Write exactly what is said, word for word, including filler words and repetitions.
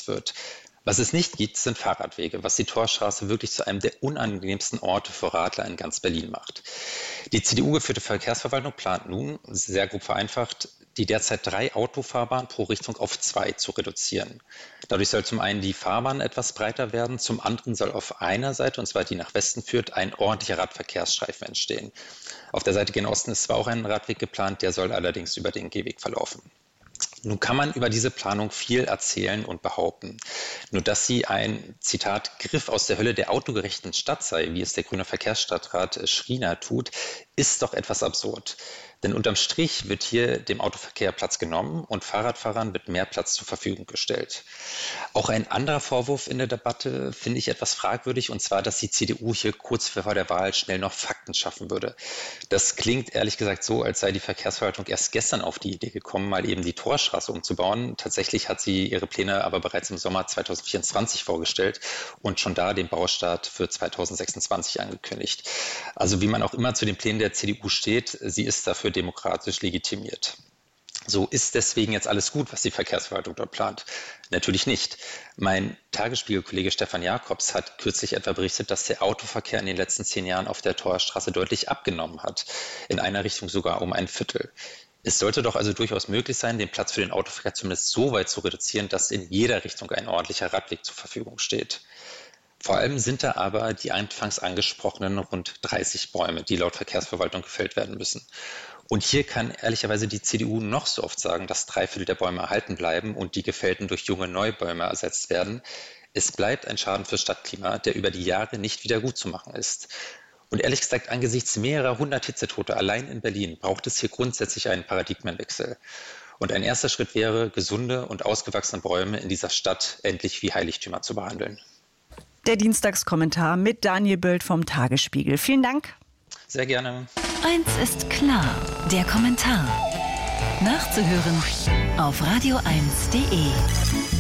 genutzt wird. Was es nicht gibt, sind Fahrradwege, was die Torstraße wirklich zu einem der unangenehmsten Orte für Radler in ganz Berlin macht. Die C D U-geführte Verkehrsverwaltung plant nun, sehr grob vereinfacht, die derzeit drei Autofahrbahnen pro Richtung auf zwei zu reduzieren. Dadurch soll zum einen die Fahrbahn etwas breiter werden, zum anderen soll auf einer Seite, und zwar die nach Westen führt, ein ordentlicher Radverkehrsstreifen entstehen. Auf der Seite gen Osten ist zwar auch ein Radweg geplant, der soll allerdings über den Gehweg verlaufen. Nun kann man über diese Planung viel erzählen und behaupten. Nur dass sie ein, Zitat, Griff aus der Hölle der autogerechten Stadt sei, wie es der grüne Verkehrsstadtrat Schriener tut, ist doch etwas absurd. Denn unterm Strich wird hier dem Autoverkehr Platz genommen und Fahrradfahrern wird mehr Platz zur Verfügung gestellt. Auch ein anderer Vorwurf in der Debatte finde ich etwas fragwürdig, und zwar, dass die C D U hier kurz vor der Wahl schnell noch Fakten schaffen würde. Das klingt ehrlich gesagt so, als sei die Verkehrsverwaltung erst gestern auf die Idee gekommen, mal eben die Torstraße umzubauen. Tatsächlich hat sie ihre Pläne aber bereits im Sommer zweitausendvierundzwanzig vorgestellt und schon da den Baustart für zweitausendsechsundzwanzig angekündigt. Also wie man auch immer zu den Plänen der C D U steht, sie ist dafür demokratisch legitimiert. So, ist deswegen jetzt alles gut, was die Verkehrsverwaltung dort plant? Natürlich nicht. Mein Tagesspiegel-Kollege Stefan Jakobs hat kürzlich etwa berichtet, dass der Autoverkehr in den letzten zehn Jahren auf der Torstraße deutlich abgenommen hat. In einer Richtung sogar um ein Viertel. Es sollte doch also durchaus möglich sein, den Platz für den Autoverkehr zumindest so weit zu reduzieren, dass in jeder Richtung ein ordentlicher Radweg zur Verfügung steht. Vor allem sind da aber die anfangs angesprochenen rund dreißig Bäume, die laut Verkehrsverwaltung gefällt werden müssen. Und hier kann ehrlicherweise die C D U noch so oft sagen, dass drei Viertel der Bäume erhalten bleiben und die gefällten durch junge Neubäume ersetzt werden. Es bleibt ein Schaden fürs Stadtklima, der über die Jahre nicht wieder gut zu machen ist. Und ehrlich gesagt, angesichts mehrerer hundert Hitzetote allein in Berlin braucht es hier grundsätzlich einen Paradigmenwechsel. Und ein erster Schritt wäre, gesunde und ausgewachsene Bäume in dieser Stadt endlich wie Heiligtümer zu behandeln. Der Dienstagskommentar mit Daniel Böld vom Tagesspiegel. Vielen Dank. Sehr gerne. Eins ist klar, der Kommentar. Nachzuhören auf radio eins punkt de.